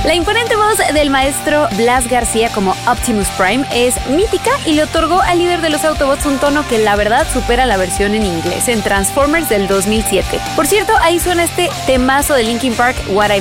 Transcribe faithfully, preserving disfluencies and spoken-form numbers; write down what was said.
La imponente voz del maestro Blas García como Optimus Prime es mítica y le otorgó al líder de los Autobots un tono que la verdad supera la versión en inglés en Transformers del dos mil siete. Por cierto, ahí suena este temazo de Linkin Park, What I